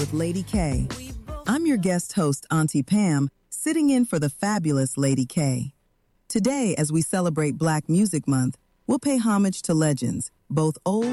with Lady K. I'm your guest host, Auntie Pam, sitting in for the fabulous Lady K. Today, as we celebrate Black Music Month, we'll pay homage to legends, both old